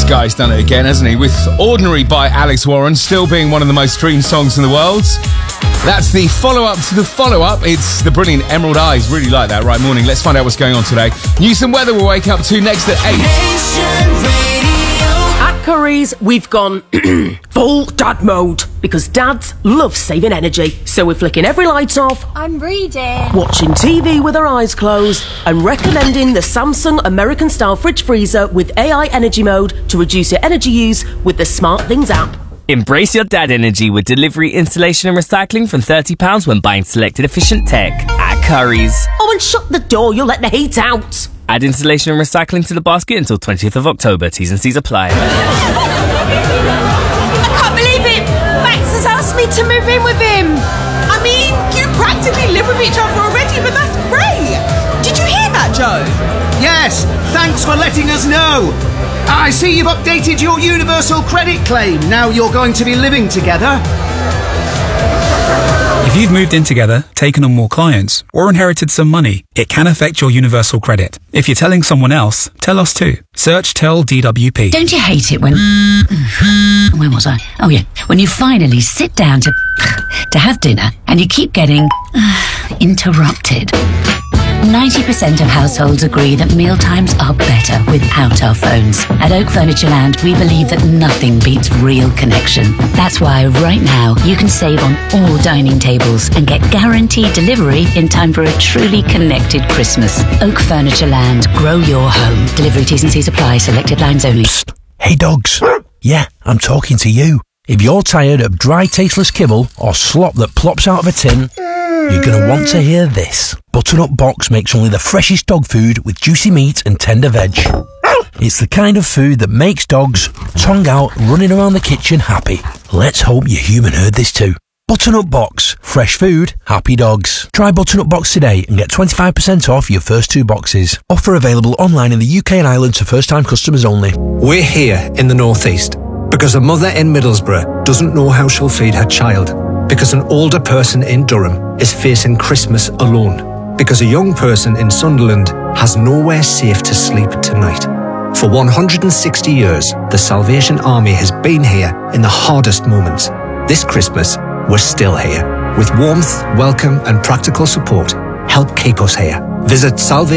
guy's done it again, hasn't he? With Ordinary by Alex Warren still being one of the most streamed songs in the world. That's the follow-up to the follow-up. It's the brilliant Emerald Eyes. Really like that. Right, morning. Let's find out what's going on today. News and weather we'll wake up to next at 8. At Curry's, we've gone full dad mode because dads love saving energy. So we're flicking every light off. I'm reading. Watching TV with our eyes closed and recommending the Samsung American-style fridge freezer with AI energy mode to reduce your energy use with the SmartThings app. Embrace your dad energy with delivery, installation and recycling from £30 when buying selected efficient tech at Curry's. Oh, and shut the door, you'll let the heat out. Add installation and recycling to the basket until 20th of October. T's and C's apply. I can't believe it! Max has asked me to move in with him. I mean, you practically live with each other already, but that's great. Did you hear that, Joe? Yes, thanks for letting us know. I see you've updated your universal credit claim. Now you're going to be living together. If you've moved in together, taken on more clients, or inherited some money, it can affect your universal credit. If you're telling someone else, tell us too. Search Tell DWP. Don't you hate it when... Where was I? Oh yeah, when you finally sit down to have dinner and you keep getting interrupted. 90% of households agree that mealtimes are better without our phones. At Oak Furniture Land, we believe that nothing beats real connection. That's why right now you can save on all dining tables and get guaranteed delivery in time for a truly connected Christmas. Oak Furniture Land, grow your home. Delivery T's and C's apply, selected lines only. Psst. Hey dogs. Yeah, I'm talking to you. If you're tired of dry, tasteless kibble or slop that plops out of a tin, you're going to want to hear this. Butternut Box makes only the freshest dog food with juicy meat and tender veg. It's the kind of food that makes dogs, tongue out, running around the kitchen happy. Let's hope your human heard this too. Butternut Box. Fresh food, happy dogs. Try Butternut Box today and get 25% off your first 2 boxes. Offer available online in the UK and Ireland to first-time customers only. We're here in the North East because a mother in Middlesbrough doesn't know how she'll feed her child. Because an older person in Durham is facing Christmas alone. Because a young person in Sunderland has nowhere safe to sleep tonight. For 160 years, the Salvation Army has been here in the hardest moments. This Christmas, we're still here. With warmth, welcome and practical support, help keep us here. Visit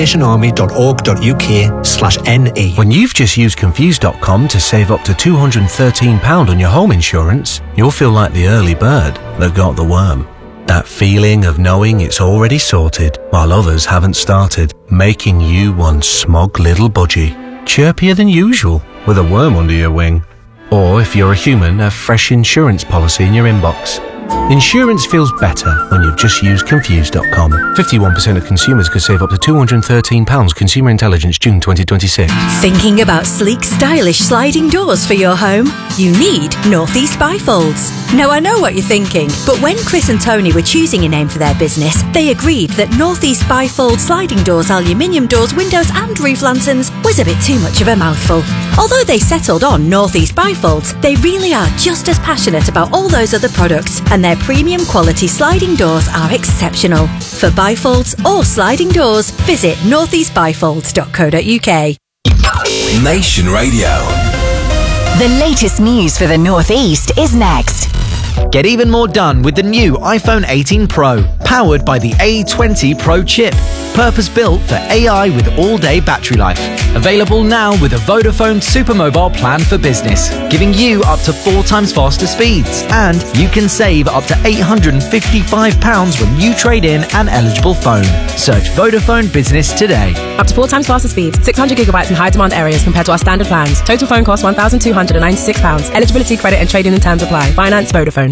salvationarmy.org.uk/NE. When you've just used Confused.com to save up to £213 on your home insurance, you'll feel like the early bird that got the worm. That feeling of knowing it's already sorted while others haven't started, making you one smug little budgie, chirpier than usual with a worm under your wing. Or if you're a human, a fresh insurance policy in your inbox. Insurance feels better when you've just used Confused.com. 51% of consumers could save up to £213. Consumer Intelligence, June 2026. Thinking about sleek, stylish sliding doors for your home? You need Northeast Bifolds. Now, I know what you're thinking, but when Chris and Tony were choosing a name for their business, they agreed that Northeast Bifold sliding doors, aluminium doors, windows and roof lanterns was a bit too much of a mouthful. Although they settled on Northeast Bifolds, they really are just as passionate about all those other products, and their premium quality sliding doors are exceptional. For bifolds or sliding doors, visit northeastbifolds.co.uk. Nation Radio. The latest news for the North East is next. Get even more done with the new iPhone 18 Pro, powered by the A20 Pro chip. Purpose-built for AI with all-day battery life. Available now with a Vodafone Supermobile plan for business, giving you up to 4 times faster speeds. And you can save up to £855 when you trade in an eligible phone. Search Vodafone Business today. Up to 4 times faster speeds, 600 gigabytes in high-demand areas compared to our standard plans. Total phone cost £1,296. Eligibility, credit and trade-in and terms apply. Finance Vodafone.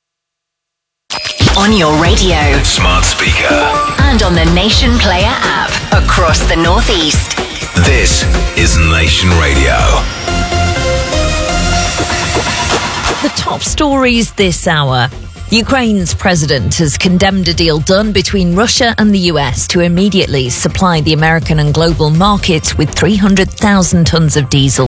On your radio, smart speaker, and on the Nation Player app across the North East. This is Nation Radio. The top stories this hour. Ukraine's president has condemned a deal done between Russia and the US to immediately supply the American and global markets with 300,000 tons of diesel.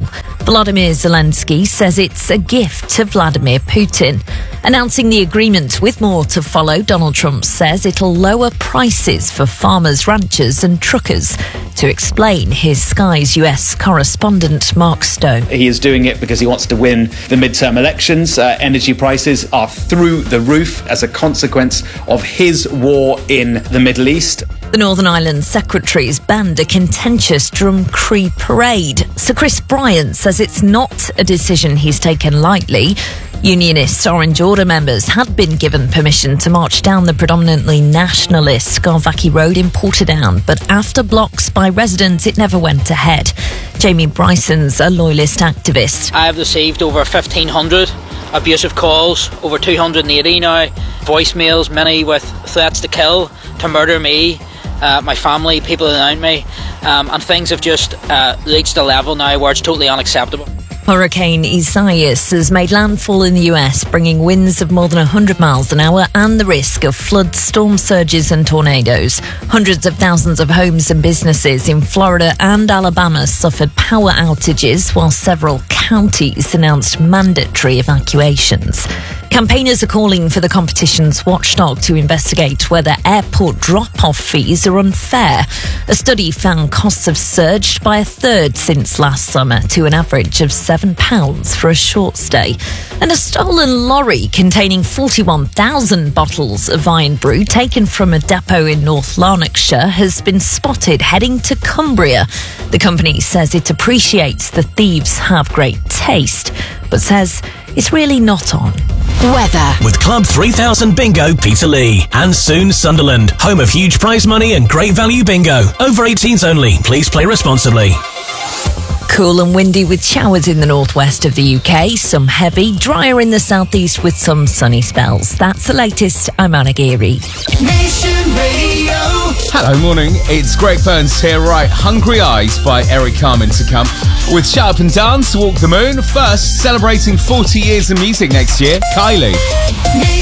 Volodymyr Zelensky says it's a gift to Vladimir Putin. Announcing the agreement with more to follow, Donald Trump says it'll lower prices for farmers, ranchers and truckers. To explain, here's Sky's US correspondent Mark Stone. He is doing it because he wants to win the midterm elections. Energy prices are through the roof as a consequence of his war in the Middle East. The Northern Ireland Secretary's banned a contentious Drumcree parade. Sir Chris Bryant says it's not a decision he's taken lightly. Unionist Orange Order members had been given permission to march down the predominantly nationalist Scarvackie Road in Portadown, but after blocks by residents, it never went ahead. Jamie Bryson's a loyalist activist. I have received over 1,500 abusive calls, over 280 now, voicemails, many with threats to kill, to murder me, my family, people around me, and things have just reached a level now where it's totally unacceptable. Hurricane Isaias has made landfall in the US, bringing winds of more than 100 miles an hour and the risk of floods, storm surges and tornadoes. Hundreds of thousands of homes and businesses in Florida and Alabama suffered power outages, while several counties announced mandatory evacuations. Campaigners are calling for the competition's watchdog to investigate whether airport drop-off fees are unfair. A study found costs have surged by a third since last summer to an average of £7 for a short stay. And a stolen lorry containing 41,000 bottles of Irn-Bru taken from a depot in North Lanarkshire has been spotted heading to Cumbria. The company says it appreciates the thieves have great taste, but says it's really not on. Weather. With Club 3000 Bingo Peterlee and soon Sunderland, home of huge prize money and great value bingo. Over 18s only. Please play responsibly. Cool and windy with showers in the northwest of the UK, some heavy, drier in the southeast with some sunny spells. That's the latest. I'm Anna Geary. Nation Radio. Hello, morning. It's Greg Burns here. Right, Hungry Eyes by Eric Carmen to come. With Shut Up and Dance, Walk the Moon. First, celebrating 40 years of music next year, Kylie.